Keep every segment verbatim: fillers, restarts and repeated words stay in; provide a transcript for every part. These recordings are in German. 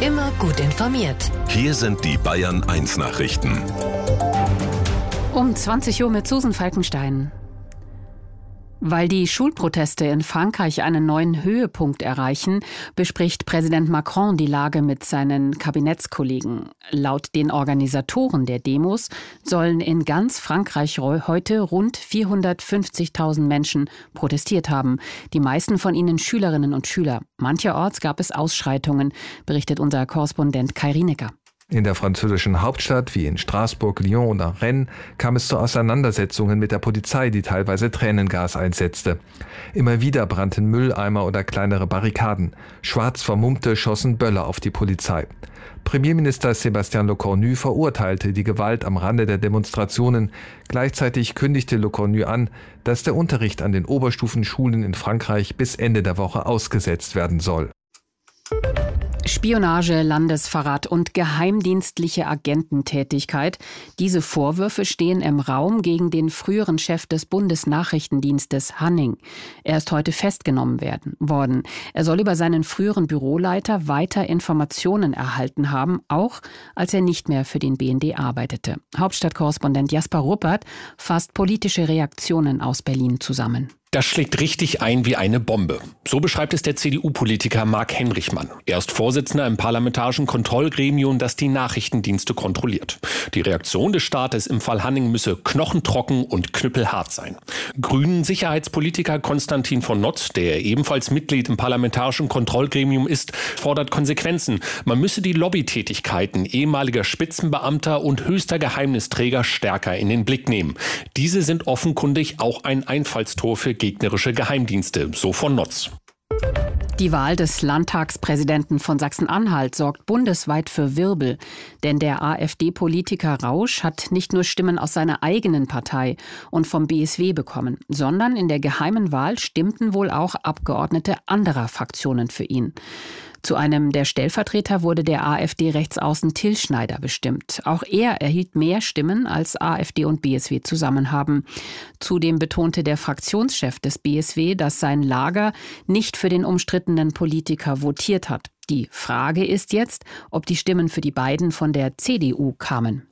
Immer gut informiert. Hier sind die Bayern eins Nachrichten. Um zwanzig Uhr mit Susan Falkenstein. Weil die Schulproteste in Frankreich einen neuen Höhepunkt erreichen, bespricht Präsident Macron die Lage mit seinen Kabinettskollegen. Laut den Organisatoren der Demos sollen in ganz Frankreich heute rund vierhundertfünfzigtausend Menschen protestiert haben. Die meisten von ihnen Schülerinnen und Schüler. Mancherorts gab es Ausschreitungen, berichtet unser Korrespondent Kai Rienecker. In der französischen Hauptstadt wie in Straßburg, Lyon oder Rennes kam es zu Auseinandersetzungen mit der Polizei, die teilweise Tränengas einsetzte. Immer wieder brannten Mülleimer oder kleinere Barrikaden. Schwarz Vermummte schossen Böller auf die Polizei. Premierminister Sébastien Lecornu verurteilte die Gewalt am Rande der Demonstrationen. Gleichzeitig kündigte Lecornu an, dass der Unterricht an den Oberstufenschulen in Frankreich bis Ende der Woche ausgesetzt werden soll. Spionage, Landesverrat und geheimdienstliche Agententätigkeit. Diese Vorwürfe stehen im Raum gegen den früheren Chef des Bundesnachrichtendienstes Hanning. Er ist heute festgenommen werden, worden. Er soll über seinen früheren Büroleiter weiter Informationen erhalten haben, auch als er nicht mehr für den B N D arbeitete. Hauptstadtkorrespondent Jasper Ruppert fasst politische Reaktionen aus Berlin zusammen. Das schlägt richtig ein wie eine Bombe. So beschreibt es der C D U-Politiker Marc Henrichmann. Er ist Vorsitzender im parlamentarischen Kontrollgremium, das die Nachrichtendienste kontrolliert. Die Reaktion des Staates im Fall Hanning müsse knochentrocken und knüppelhart sein. Grünen-Sicherheitspolitiker Konstantin von Notz, der ebenfalls Mitglied im parlamentarischen Kontrollgremium ist, fordert Konsequenzen. Man müsse die Lobbytätigkeiten ehemaliger Spitzenbeamter und höchster Geheimnisträger stärker in den Blick nehmen. Diese sind offenkundig auch ein Einfallstor für gegnerische Geheimdienste, so von Notz. Die Wahl des Landtagspräsidenten von Sachsen-Anhalt sorgt bundesweit für Wirbel. Denn der AfD-Politiker Rausch hat nicht nur Stimmen aus seiner eigenen Partei und vom B S W bekommen, sondern in der geheimen Wahl stimmten wohl auch Abgeordnete anderer Fraktionen für ihn. Zu einem der Stellvertreter wurde der AfD-Rechtsaußen Till Schneider bestimmt. Auch er erhielt mehr Stimmen, als AfD und B S W zusammen haben. Zudem betonte der Fraktionschef des B S W, dass sein Lager nicht für den umstrittenen Politiker votiert hat. Die Frage ist jetzt, ob die Stimmen für die beiden von der C D U kamen.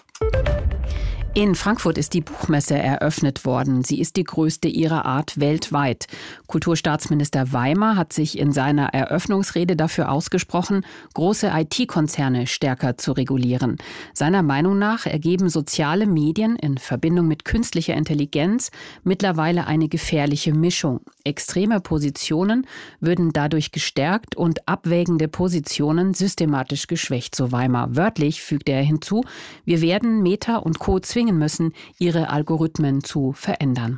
In Frankfurt ist die Buchmesse eröffnet worden. Sie ist die größte ihrer Art weltweit. Kulturstaatsminister Weimer hat sich in seiner Eröffnungsrede dafür ausgesprochen, große I T-Konzerne stärker zu regulieren. Seiner Meinung nach ergeben soziale Medien in Verbindung mit künstlicher Intelligenz mittlerweile eine gefährliche Mischung. Extreme Positionen würden dadurch gestärkt und abwägende Positionen systematisch geschwächt, so Weimer. Wörtlich fügte er hinzu, wir werden Meta und Co. zwingen müssen, ihre Algorithmen zu verändern.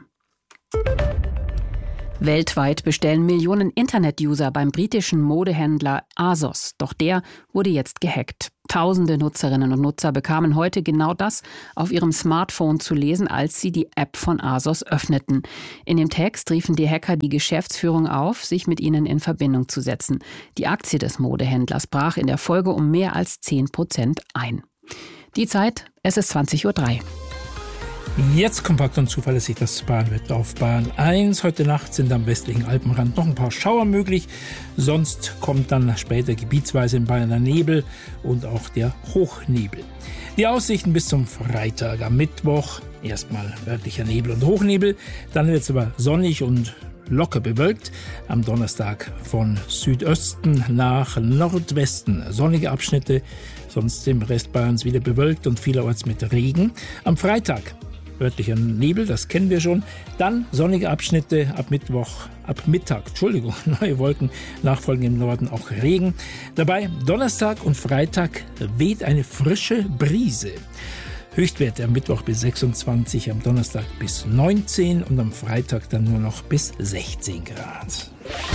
Weltweit bestellen Millionen Internet-User beim britischen Modehändler ASOS. Doch der wurde jetzt gehackt. Tausende Nutzerinnen und Nutzer bekamen heute genau das auf ihrem Smartphone zu lesen, als sie die App von ASOS öffneten. In dem Text riefen die Hacker die Geschäftsführung auf, sich mit ihnen in Verbindung zu setzen. Die Aktie des Modehändlers brach in der Folge um mehr als zehn Prozent ein. Die Zeit, es ist zwanzig Uhr drei. Jetzt kompakt und zuverlässig das Bahnwetter auf Bahn eins. Heute Nacht sind am westlichen Alpenrand noch ein paar Schauer möglich. Sonst kommt dann später gebietsweise in Bayern der Nebel und auch der Hochnebel. Die Aussichten bis zum Freitag. Am Mittwoch erstmal örtlicher Nebel und Hochnebel. Dann wird es aber sonnig und locker bewölkt. Am Donnerstag von Südosten nach Nordwesten sonnige Abschnitte. Sonst im Rest Bayerns wieder bewölkt und vielerorts mit Regen. Am Freitag örtlicher Nebel, das kennen wir schon. Dann sonnige Abschnitte ab Mittwoch, ab Mittag, Entschuldigung, neue Wolken, nachfolgen im Norden auch Regen. Dabei Donnerstag und Freitag weht eine frische Brise. Höchstwerte am Mittwoch bis sechsundzwanzig, am Donnerstag bis neunzehn und am Freitag dann nur noch bis sechzehn Grad.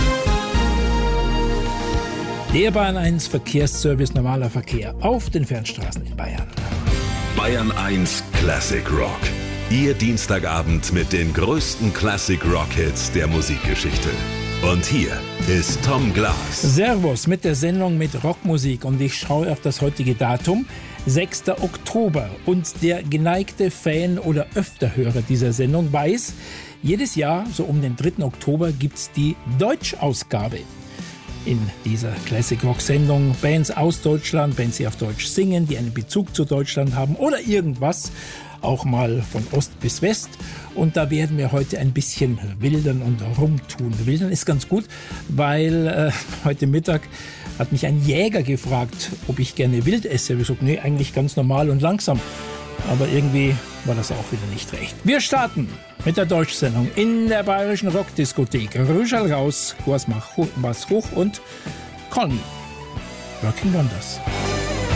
Der Bayern eins Verkehrsservice normaler Verkehr auf den Fernstraßen in Bayern. Bayern eins Classic Rock. Ihr Dienstagabend mit den größten Classic Rock Hits der Musikgeschichte. Und hier ist Tom Glas. Servus mit der Sendung mit Rockmusik und ich schaue auf das heutige Datum, sechster Oktober. Und der geneigte Fan oder Öfterhörer dieser Sendung weiß, jedes Jahr, so um den dritten Oktober, gibt's die Deutschausgabe. in dieser Classic Rock Sendung. Bands aus Deutschland, Bands, die auf Deutsch singen, die einen Bezug zu Deutschland haben oder irgendwas, auch mal von Ost bis West. Und da werden wir heute ein bisschen wildern und rumtun. Wildern ist ganz gut, weil äh, heute Mittag hat mich ein Jäger gefragt, ob ich gerne wild esse. Ich habe gesagt, nee, eigentlich ganz normal und langsam. Aber irgendwie war das auch wieder nicht recht. Wir starten mit der Deutschsendung in der Bayerischen Rockdiskothek. Rüschel raus, Kurs mach was hoch und Call Me. Working Wonders.